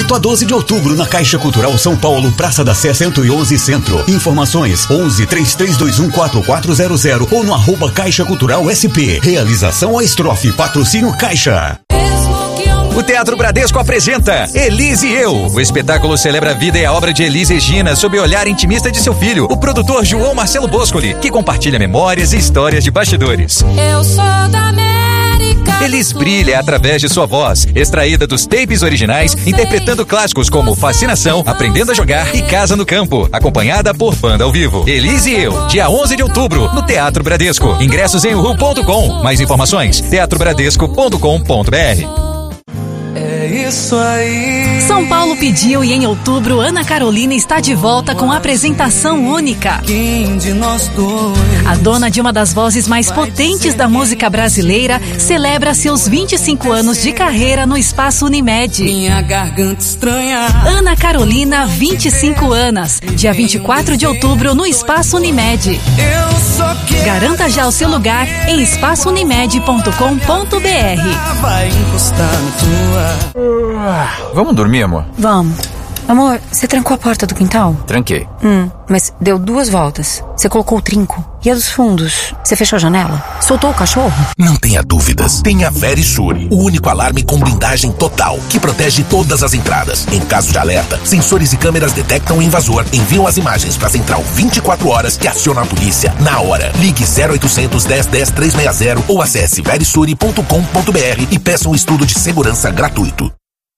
8 a 12 de outubro na Caixa Cultural São Paulo, Praça da Sé 111 Centro. Informações 11 3321 4400 ou no @Caixa Cultural SP. Realização A Estrofe, patrocínio Caixa. O Teatro Bradesco apresenta Elise e Eu. O espetáculo celebra a vida e a obra de Elis Regina sob o olhar intimista de seu filho, o produtor João Marcelo Boscoli, que compartilha memórias e histórias de bastidores. Eu sou da América. Elis brilha através de sua voz, extraída dos tapes originais, interpretando clássicos como Fascinação, Aprendendo a Jogar e Casa no Campo, acompanhada por banda ao vivo. Elise e Eu, dia 11 de outubro, no Teatro Bradesco. Ingressos em uhu.com. Mais informações, teatrobradesco.com.br. Isso aí. São Paulo pediu e em outubro Ana Carolina está de volta com apresentação única. Quem de nós dois? A dona de uma das vozes mais potentes da música brasileira celebra seus 25 anos de carreira no Espaço Unimed. Minha garganta estranha. Ana Carolina, 25 anos, dia 24 de outubro no Espaço Unimed. Eu só quero. Garanta já o seu lugar em espaçounimed.com.br. Vai encostar na tua. Vamos dormir, amor? Vamos. Amor, você trancou a porta do quintal? Tranquei. Mas deu 2 voltas. Você colocou o trinco. E a dos fundos? Você fechou a janela? Soltou o cachorro? Não tenha dúvidas. Tem a Verisure, o único alarme com blindagem total, que protege todas as entradas. Em caso de alerta, sensores e câmeras detectam o invasor, enviam as imagens para a central 24 horas e aciona a polícia na hora. Ligue 0800 10 10 360 ou acesse verisure.com.br e peça um estudo de segurança gratuito.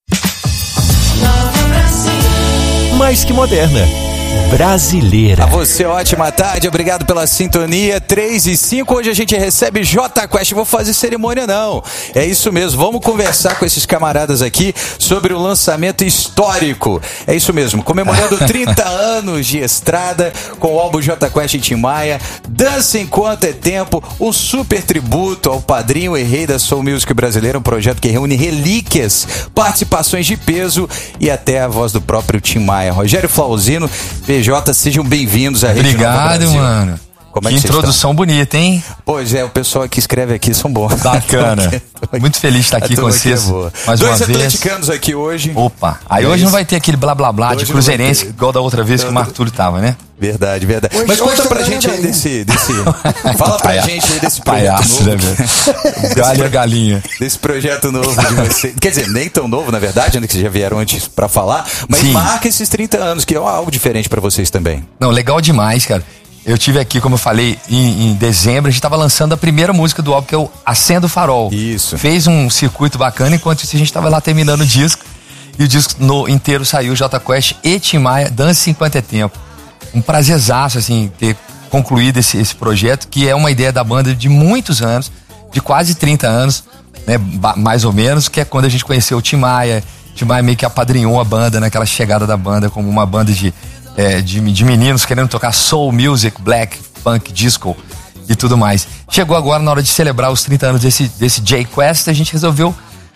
Mais que moderna, brasileira. A você, ótima tarde, obrigado pela sintonia. 3:05, hoje a gente recebe Jota Quest. Vou fazer cerimônia não, é isso mesmo, vamos conversar com esses camaradas aqui sobre o lançamento histórico. É isso mesmo, comemorando 30 anos de estrada com o álbum Jota Quest e Tim Maia. Dança Enquanto é Tempo, um super tributo ao padrinho e rei da soul music brasileira, um projeto que reúne relíquias, participações de peso e até a voz do próprio Tim Maia. Rogério Flauzino, PJ, sejam bem-vindos à Rede Nova Brasil. Obrigado, mano. Como é que introdução bonita, hein? Pois é, o pessoal que escreve aqui são bons. Bacana. Muito feliz de estar aqui com vocês mais uma vez. 2 atleticanos aqui hoje. Opa, aí hoje não vai ter aquele blá blá blá de cruzeirense igual da outra vez que o Marco Túlio tava, né? Verdade. Mas conta pra gente aí desse fala pra gente aí desse projeto novo. Né, galha galinha. Desse projeto novo de vocês. Quer dizer, nem tão novo, na verdade, né, que vocês já vieram antes pra falar, mas sim, marca esses 30 anos, que é algo diferente pra vocês também. Não, legal demais, cara. Eu tive aqui, como eu falei, em dezembro, a gente tava lançando a primeira música do álbum, que é o Acenda o Farol. Isso. Fez um circuito bacana, enquanto isso a gente tava lá terminando o disco, e o disco inteiro saiu, Jota Quest e Tim Maia, Dança Enquanto é Tempo. Um prazerzaço, assim, ter concluído esse projeto, que é uma ideia da banda de muitos anos, de quase 30 anos, né, mais ou menos, que é quando a gente conheceu o Tim Maia. Tim Maia meio que apadrinhou a banda, naquela chegada da banda como uma banda de meninos querendo tocar soul music, black, funk, disco e tudo mais. Chegou agora na hora de celebrar os 30 anos desse J-Quest, a gente resolveu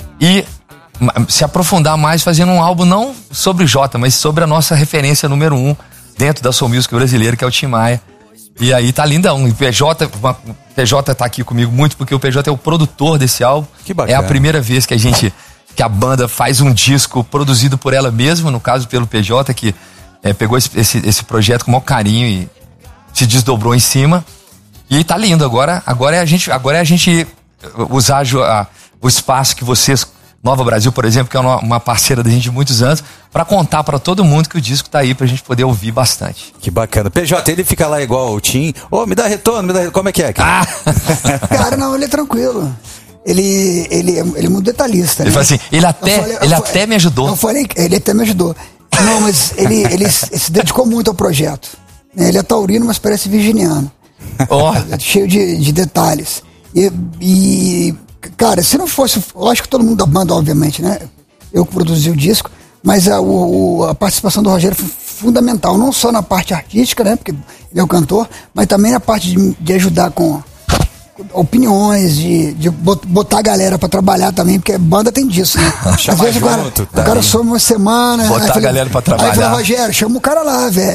se aprofundar mais fazendo um álbum não sobre o Jota, mas sobre a nossa referência número 1 dentro da soul music brasileira, que é o Tim Maia. E aí tá lindão. O PJ tá aqui comigo muito porque o PJ é o produtor desse álbum. Que bacana. É a primeira vez que a banda faz um disco produzido por ela mesma, no caso pelo PJ, que pegou esse projeto com o maior carinho e se desdobrou em cima. E tá lindo. Agora é a gente usar o espaço que vocês, Nova Brasil, por exemplo, que é uma parceira da gente de muitos anos, pra contar pra todo mundo que o disco tá aí pra gente poder ouvir bastante. Que bacana. PJ, ele fica lá igual o Tim. Me dá retorno, como é que é? Cara, não, ele é tranquilo. Ele é muito detalhista. Ele fala assim, ele até me ajudou. Eu falei, ele até me ajudou. Não, mas ele se dedicou muito ao projeto. Ele é taurino, mas parece virginiano. Cheio de detalhes. E, cara, se não fosse... Lógico que todo mundo da banda, obviamente, né? Eu que produzi o disco, mas a participação do Rogério foi fundamental. Não só na parte artística, né? Porque ele é o cantor, mas também na parte de ajudar com opiniões, de botar a galera pra trabalhar também, porque banda tem disso, né? Às vezes o cara some uma semana. Botar a galera pra trabalhar. Aí fala, Rogério, chama o cara lá, velho.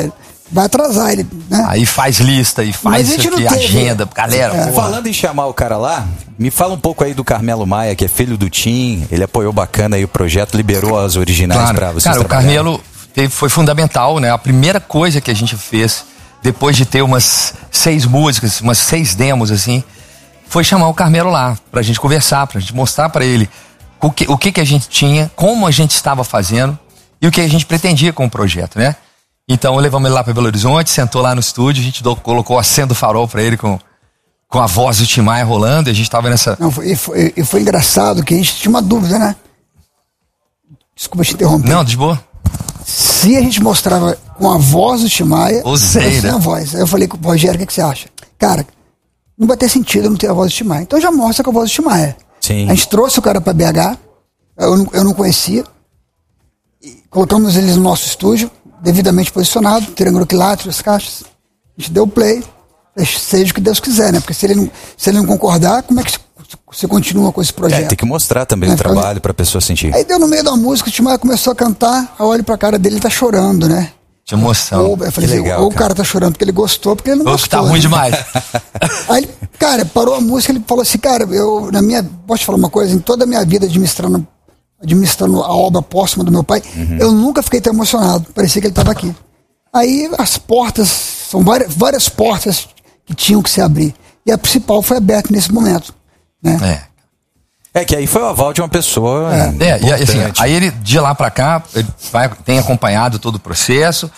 vai atrasar ele, né? Aí faz lista e faz isso aqui, agenda, galera. Falando em chamar o cara lá, me fala um pouco aí do Carmelo Maia, que é filho do Tim, ele apoiou bacana aí o projeto, liberou as originais pra vocês. Cara, o Carmelo foi fundamental, né? A primeira coisa que a gente fez, depois de ter umas 6 músicas, umas 6 demos, assim, foi chamar o Carmelo lá, pra gente conversar, pra gente mostrar pra ele o que a gente tinha, como a gente estava fazendo e o que a gente pretendia com o projeto, né? Então levamos ele lá pra Belo Horizonte, sentou lá no estúdio, a gente colocou a Acenda do Farol pra ele com a voz do Tim Maia rolando, e a gente tava nessa... Não, foi engraçado que a gente tinha uma dúvida, né? Desculpa te interromper. Não, de boa. Se a gente mostrava com a voz do Tim Maia, ou sem a voz. Aí eu falei com o Rogério, o que você acha? Cara, não vai ter sentido não ter a voz do Tim Maia. Então já mostra com a voz do Tim Maia. Sim. A gente trouxe o cara pra BH, eu não conhecia, e colocamos eles no nosso estúdio, devidamente posicionado, triângulo quilátero, as caixas. A gente deu play, seja o que Deus quiser, né? Porque se ele não concordar, como é que você continua com esse projeto? Tem que mostrar também o trabalho pra pessoa sentir. Aí deu no meio da música, o Tim Maia começou a cantar, eu olho pra cara dele, ele tá chorando, né? De emoção. Eu falei assim, ou o cara tá chorando porque ele gostou, porque ele não gostou. Tá ruim demais. Aí, cara, parou a música, ele falou assim, cara, posso te falar uma coisa? Em toda a minha vida administrando a obra póstuma do meu pai, eu nunca fiquei tão emocionado, parecia que ele estava aqui. Aí as portas, são várias portas que tinham que se abrir, e a principal foi aberta nesse momento, né? É que aí foi o aval de uma pessoa e assim, aí ele, de lá pra cá, ele tem acompanhado todo o processo,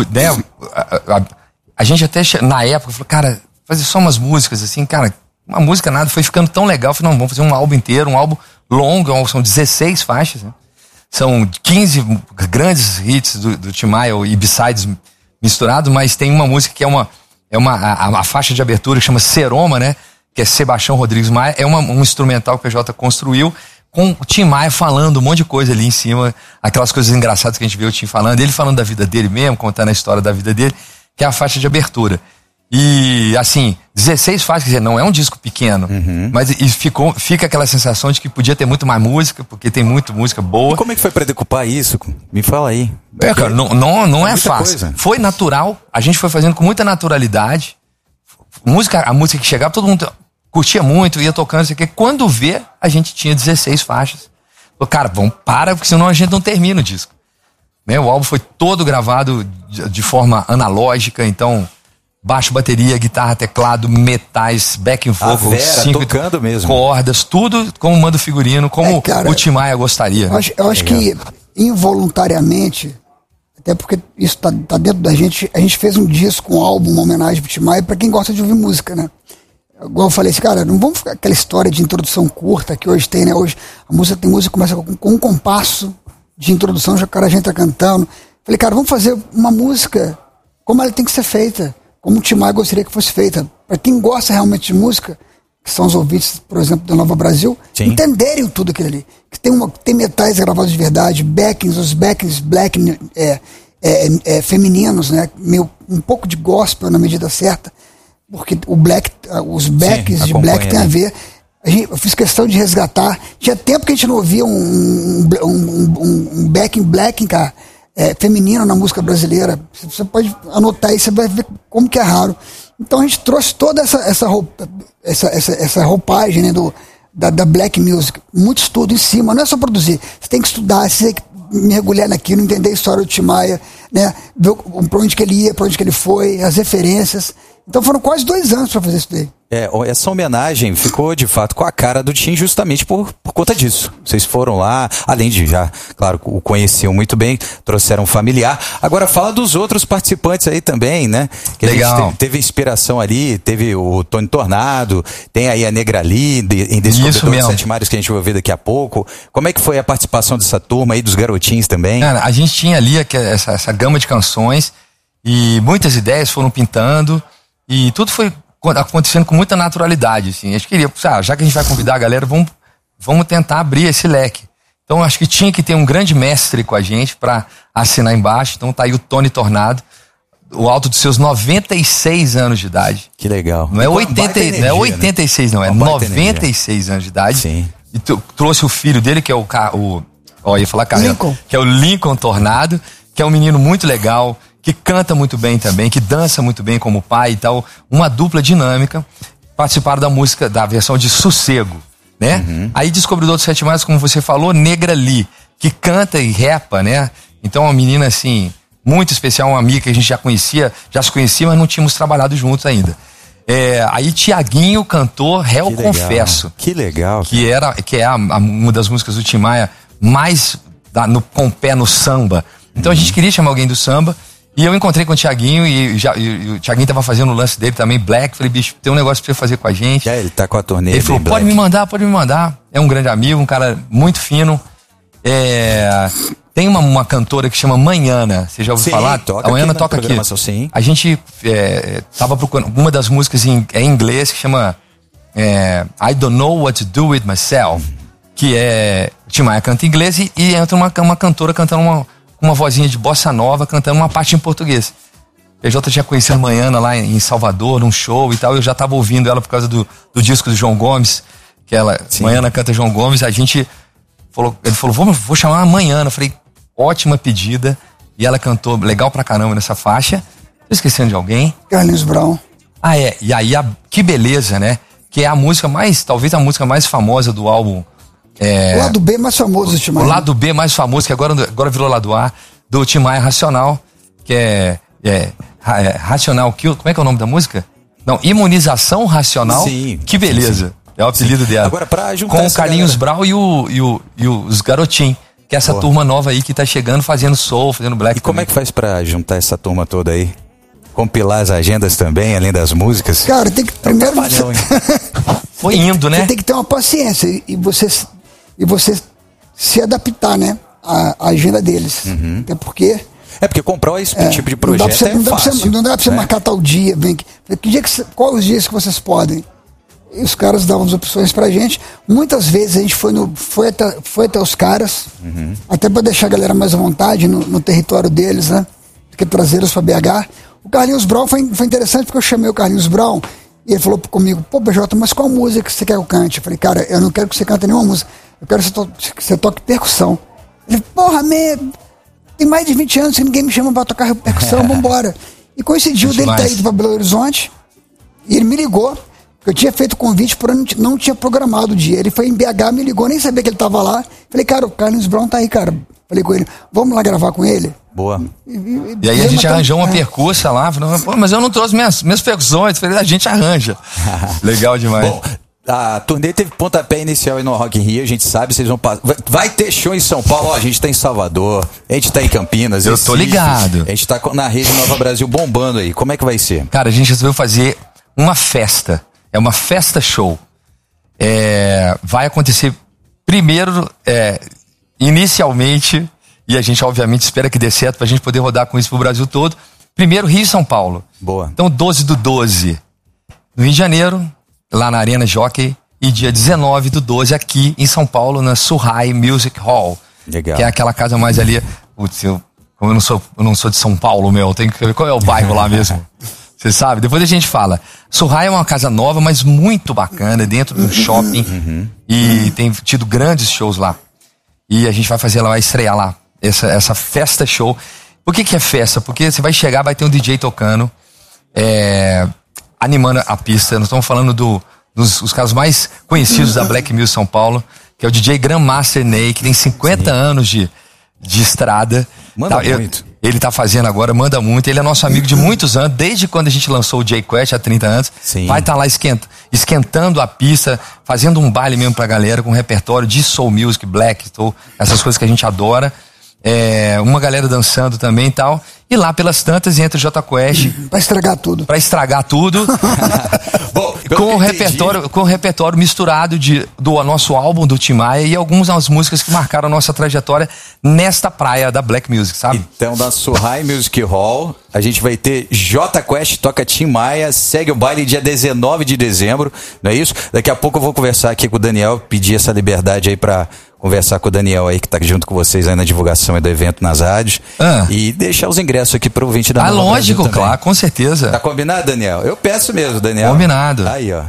a gente até, na época, falou, cara, fazer só umas músicas, assim, cara, uma música nada, foi ficando tão legal, falei, não, vamos fazer um álbum inteiro, um álbum longo, são 16 faixas, né? São 15 grandes hits do Tim Maia e B-sides misturados, mas tem uma música que é a faixa de abertura que chama Seroma, né? Que é Sebastião Rodrigues Maia, é um instrumental que o PJ construiu com o Tim Maia falando um monte de coisa ali em cima, aquelas coisas engraçadas que a gente vê o Tim falando, ele falando da vida dele mesmo, contando a história da vida dele, que é a faixa de abertura. E assim, 16 faixas, quer dizer, não é um disco pequeno, mas fica aquela sensação de que podia ter muito mais música, porque tem muita música boa. E como é que foi pra decupar isso? Me fala aí. Cara, não é fácil. Coisa. Foi natural, a gente foi fazendo com muita naturalidade. A música que chegava, todo mundo curtia muito, ia tocando, não sei o quê. Quando vê, a gente tinha 16 faixas. Falei, cara, vamos porque senão a gente não termina o disco. Né? O álbum foi todo gravado de forma analógica, então baixo, bateria, guitarra, teclado, metais, backing vocal, tocando mesmo, cordas, tudo como manda o figurino, como o Tim Maia gostaria. Eu acho que involuntariamente, até porque isso tá dentro da gente, a gente fez um disco, um álbum, uma homenagem pro Tim Maia pra quem gosta de ouvir música, né? Igual eu falei assim, cara, não vamos ficar aquela história de introdução tem, né? Hoje a música começa com um compasso de introdução, o cara já entra cantando. Falei, cara, vamos fazer uma música como ela tem que ser feita, como o Tim Maia gostaria que fosse feita. Para quem gosta realmente de música, que são os ouvintes, por exemplo, da Nova Brasil, entenderem tudo aquilo ali. Que tem metais gravados de verdade, os backings black, femininos, né? Um pouco de gospel na medida certa, porque os backs de black tem a ver. Eu fiz questão de resgatar. Tinha tempo que a gente não ouvia um backing black, cara, feminino na música brasileira. Você pode anotar aí, você vai ver como que é raro. Então a gente trouxe toda essa roupagem, né, da black music. Muito estudo em cima, não é só produzir. Você tem que estudar, você tem que mergulhar naquilo, entender a história do Tim Maia, né, ver pra onde que ele ia, pra onde que ele foi, as referências. Então foram quase 2 anos para fazer isso daí. Essa homenagem ficou de fato com a cara do Tim justamente por conta disso. Vocês foram lá, além de já, claro, o conheciam muito bem, trouxeram um familiar. Agora fala dos outros participantes aí também, né? Que legal. A gente teve inspiração ali, teve o Tony Tornado, tem aí a Negra Lee, em Descobridor dos Sete Mares, que a gente vai ver daqui a pouco. Como é que foi a participação dessa turma aí, dos garotinhos também? Cara, a gente tinha ali essa gama de canções e muitas ideias foram pintando e tudo foi acontecendo com muita naturalidade, assim. A gente queria, já que a gente vai convidar a galera, vamos tentar abrir esse leque. Então acho que tinha que ter um grande mestre com a gente para assinar embaixo. Então tá aí o Tony Tornado, o alto dos seus 96 anos de idade. Que legal. Não é 86, né? Não é 96 anos de idade. Sim. E trouxe o filho dele, que é ia falar Lincoln. Que é o Lincoln Tornado, que é um menino muito legal, que canta muito bem também, que dança muito bem como pai e tal, uma dupla dinâmica, participaram da música, da versão de Sossego, né? Aí Descobridor dos Sete Mares, como você falou, Negra Lee, que canta e repa, né? Então uma menina assim, muito especial, uma amiga que a gente já se conhecia, mas não tínhamos trabalhado juntos ainda. Aí Tiaguinho cantou Réu Confesso. Que legal. Que é uma das músicas do Tim Maia mais com o pé no samba. Então a gente queria chamar alguém do samba. E eu encontrei com o Tiaguinho e o Tiaguinho tava fazendo o lance dele também, Black. Falei, bicho, tem um negócio pra você fazer com a gente. Ele tá com a turnê. Ele falou, pode me mandar. É um grande amigo, um cara muito fino. Tem uma cantora que chama Manhana. Você já ouviu falar? A Manhana toca aqui. Sim. A gente tava procurando uma das músicas em inglês que chama I Don't Know What to Do With Myself. Que é... Tim Maia canta em inglês e entra uma cantora cantando uma vozinha de bossa nova, cantando uma parte em português. PJ tinha conhecido a Manhana lá em Salvador, num show e tal. Eu já tava ouvindo ela por causa do disco do João Gomes. Que ela... Manhana canta João Gomes. Ele falou, vou chamar a Manhana. Eu falei, ótima pedida. E ela cantou legal pra caramba nessa faixa. Tô esquecendo de alguém? Carlinhos Brown. E aí, que beleza, né? Que é a música talvez a música mais famosa do álbum. O lado B mais famoso do Tim Maia. O lado B mais famoso, que agora virou lado A, do Tim Maia, Racional, que é Racional Kill. Como é que é o nome da música? Não, Imunização Racional. Sim. Que beleza. Sim. É o apelido dela. Agora, pra juntar com o Carlinhos Brown e os Garotinhos. Que é essa turma nova aí que tá chegando, fazendo soul, fazendo black. E como é que faz pra juntar essa turma toda aí? Compilar as agendas também, além das músicas? Cara, tem que primeiro... Foi indo, né? Você tem que ter uma paciência e você se adaptar, né? À agenda deles. Até porque... porque comprar esse tipo de projeto fácil. Não dá pra você marcar tal dia. Qual os dias que vocês podem? E os caras davam as opções pra gente. Muitas vezes a gente foi até os caras, até pra deixar a galera mais à vontade no território deles, né? Do que trazê-los pra BH. O Carlinhos Brown foi interessante porque eu chamei o Carlinhos Brown e ele falou comigo, pô, PJ, mas qual música que você quer que eu cante? Eu falei, cara, eu não quero que você cante nenhuma música, eu quero que você toque percussão. Ele, porra, tem mais de 20 anos que ninguém me chama pra tocar percussão, vambora. E coincidiu dele ter ido pra Belo Horizonte e ele me ligou. Eu tinha feito o convite, porém não tinha programado o dia. Ele foi em BH, me ligou, nem sabia que ele tava lá. Falei, cara, o Carlinhos Brown tá aí, cara. Falei com ele, vamos lá gravar com ele? Boa. E aí a gente arranjou uma percussa lá. Falou, pô, mas eu não trouxe minhas percussões. Falei, a gente arranja. Legal demais. Bom, a turnê teve pontapé inicial aí no Rock in Rio, a gente sabe, vocês vão passar. Vai ter show em São Paulo, a gente tá em Salvador, a gente tá em Campinas. Eu tô ligado. A gente tá na rede Nova Brasil bombando aí. Como é que vai ser? Cara, a gente resolveu fazer uma festa. É uma festa show. Vai acontecer primeiro, inicialmente, e a gente obviamente espera que dê certo pra gente poder rodar com isso pro Brasil todo. Primeiro, Rio e São Paulo. Boa. Então, 12/12 no Rio de Janeiro, lá na Arena Jockey, e dia 19/12 aqui em São Paulo, na Surrai Music Hall. Legal. Que é aquela casa mais ali. Putz, como eu não sou de São Paulo, tenho que ver qual é o bairro lá mesmo. Você sabe? Depois a gente fala. Surrai é uma casa nova, mas muito bacana, dentro de um shopping. E tem tido grandes shows lá. E a gente vai fazer, ela vai estrear lá. Essa festa show. Por que é festa? Porque você vai chegar, vai ter um DJ tocando, animando a pista. Nós estamos falando dos caras mais conhecidos da Black Music São Paulo, que é o DJ Grandmaster Ney, que tem 50 anos de estrada. Manda muito. Ele tá fazendo agora, manda muito. Ele é nosso amigo de muitos anos, desde quando a gente lançou o J-Quest há 30 anos. Sim. Vai estar lá esquentando a pista, fazendo um baile mesmo pra galera, com um repertório de soul music, black, soul, essas coisas que a gente adora. Uma galera dançando também e tal. E lá pelas tantas entra o Jota Quest. Pra estragar tudo. Bom, com o repertório misturado do nosso álbum do Tim Maia e algumas das músicas que marcaram a nossa trajetória nesta praia da Black Music, sabe? Então, na Surrai Music Hall, a gente vai ter Jota Quest, toca Tim Maia, segue o baile dia 19 de dezembro, não é isso? Daqui a pouco eu vou conversar aqui com o Daniel, pedir essa liberdade aí pra conversar com o Daniel aí, que tá junto com vocês aí na divulgação do evento nas rádios. E deixar os ingressos aqui pro ouvinte da Nova lógico, claro, com certeza. Tá combinado, Daniel? Eu peço mesmo, Daniel. Combinado. Aí, ó.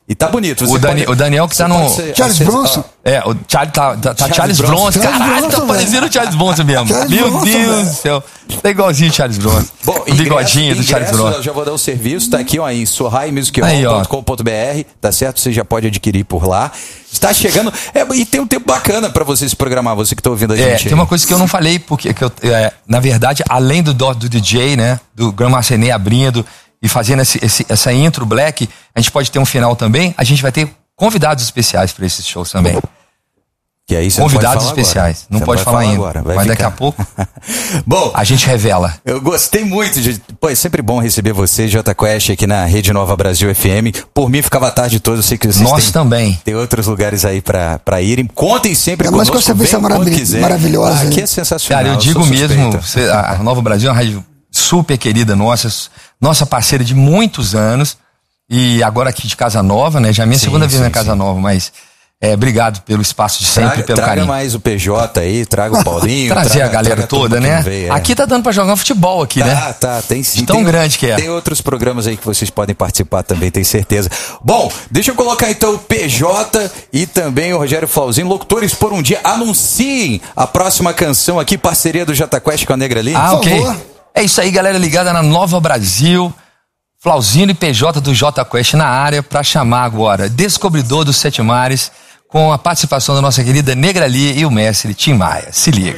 E tá bonito. O Daniel que tá no... Charles Bronson? O Charlie tá Charles Bronson. Caralho, tá parecendo o Charles Bronson mesmo. Meu Deus do céu. Tá igualzinho o Charles Bronson. Bom, o bigodinho do Charles Bronson. Eu já vou dar o serviço, tá aqui, ó, em sorraimusichall.com.br, tá certo? Você já pode adquirir por lá. Está chegando, e tem um tempo bacana pra você se programar, você que tá ouvindo a gente. Tem uma coisa que eu não falei, porque na verdade, além do DJ, né, do Grand Marcenet abrindo e fazendo essa intro black, a gente pode ter um final também, a gente vai ter convidados especiais para esses shows também. Que aí você convidados especiais. Não pode falar ainda, agora, mas daqui a pouco bom, a gente revela. Eu gostei muito pô, é sempre bom receber você, Jota Quest, aqui na Rede Nova Brasil FM. Por mim, ficava a tarde toda, eu sei que vocês também tem outros lugares aí pra irem. Contem sempre conosco. Mas com essa maravilhosa. Aqui é sensacional. Cara, eu digo mesmo, a Nova Brasil é uma rádio super querida nossa parceira de muitos anos, e agora aqui de Casa Nova, né? Já é minha segunda vez na Casa Nova, mas obrigado pelo espaço de sempre, pelo carinho. Traga mais o PJ aí, traga o Paulinho. Trazer a galera toda, né? Veio, Aqui tá dando pra jogar um futebol aqui, né? Tá, tem sim. Tão grande que é. Tem outros programas aí que vocês podem participar também, tenho certeza. Bom, deixa eu colocar então o PJ e também o Rogério Flauzino, locutores por um dia. Anunciem a próxima canção aqui, parceria do Jota Quest com a Negra Lee. Ok. É isso aí, galera ligada na Nova Brasil. Flauzino e PJ do Jota Quest na área pra chamar agora Descobridor dos Sete Mares, com a participação da nossa querida Negra Lee e o mestre Tim Maia. Se liga.